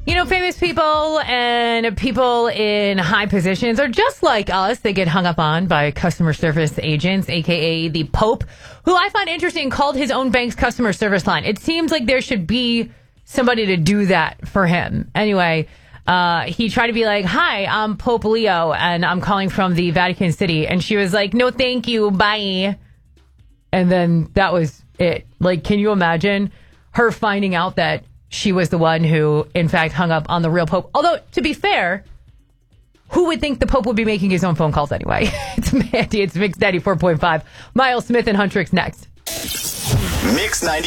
Famous people and people in high positions are just like us. They get hung up on by customer service agents, a.k.a. the Pope, who I find interesting, called his own bank's customer service line. It seems like there should be somebody to do that for him. Anyway, he tried to be like, "Hi, I'm Pope Leo, and I'm calling from the Vatican City." And she was like, "No, thank you. Bye." And then that was it. Like, can you imagine her finding out that she was the one who, in fact, hung up on the real Pope? Although, to be fair, who would think the Pope would be making his own phone calls anyway? It's Mandy. It's Mix 94.5. Miles Smith and Huntrix next. Mix 90.